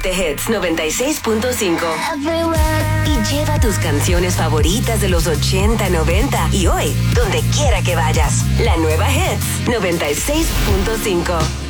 Ponte Hits 96.5 y lleva tus canciones favoritas de los 80, 90 y hoy, donde quiera que vayas. La nueva Hits 96.5.